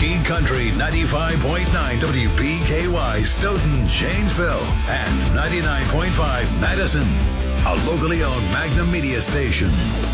Teen Country 95.9 WBKY Stoughton, Janesville, and 99.5 Madison. A locally owned Magnum Media station.